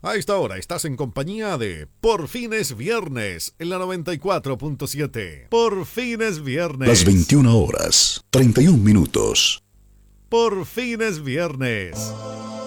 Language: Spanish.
A esta hora estás en compañía de Por fin es viernes en la 94.7. Por fin es viernes. Las 21 horas, 31 minutos. Por fin es viernes.